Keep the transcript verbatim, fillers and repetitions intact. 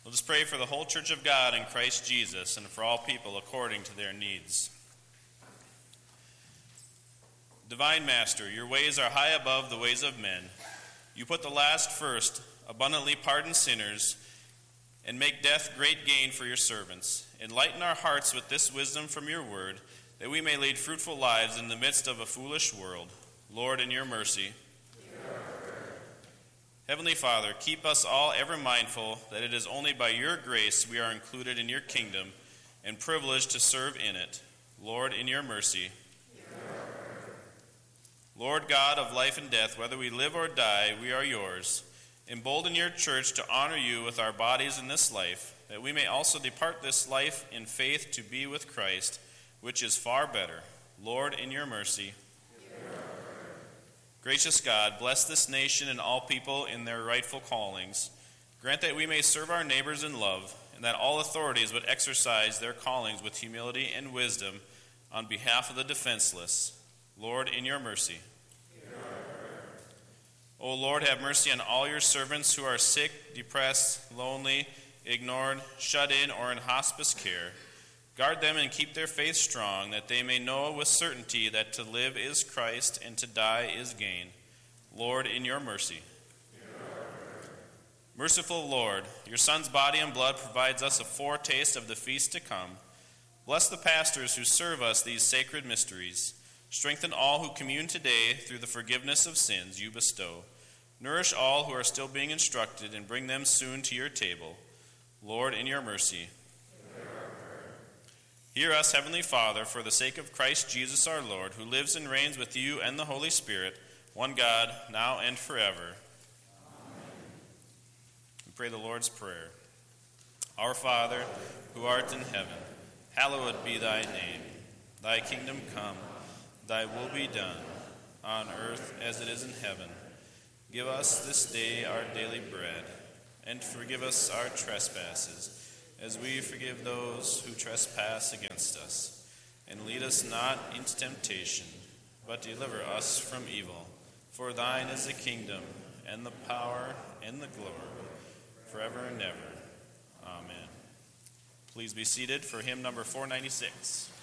Let us pray for the whole Church of God in Christ Jesus and for all people according to their needs. Divine Master, your ways are high above the ways of men. You put the last first, abundantly pardon sinners, and make death great gain for your servants. Enlighten our hearts with this wisdom from your word, that we may lead fruitful lives in the midst of a foolish world. Lord, in your mercy. Heavenly Father, keep us all ever mindful that it is only by your grace we are included in your kingdom and privileged to serve in it. Lord, in your mercy. Lord God of life and death, whether we live or die, we are yours. Embolden your church to honor you with our bodies in this life, that we may also depart this life in faith to be with Christ, which is far better. Lord, in your mercy. Gracious God, bless this nation and all people in their rightful callings. Grant that we may serve our neighbors in love, and that all authorities would exercise their callings with humility and wisdom on behalf of the defenseless. Lord, in your mercy. O Lord, have mercy on all your servants who are sick, depressed, lonely, ignored, shut in, or in hospice care. Guard them and keep their faith strong, that they may know with certainty that to live is Christ and to die is gain. Lord, in your mercy. Merciful Lord, your Son's body and blood provides us a foretaste of the feast to come. Bless the pastors who serve us these sacred mysteries. Strengthen all who commune today through the forgiveness of sins you bestow. Nourish all who are still being instructed and bring them soon to your table. Lord, in your mercy. Hear us, Heavenly Father, for the sake of Christ Jesus our Lord, who lives and reigns with you and the Holy Spirit, one God, now and forever. Amen. We pray the Lord's Prayer. Our Father, who art in heaven, hallowed be thy name. Thy kingdom come, thy will be done, on earth as it is in heaven. Give us this day our daily bread, and forgive us our trespasses, as we forgive those who trespass against us. And lead us not into temptation, but deliver us from evil. For thine is the kingdom, and the power, and the glory, forever and ever. Amen. Please be seated for hymn number four ninety-six.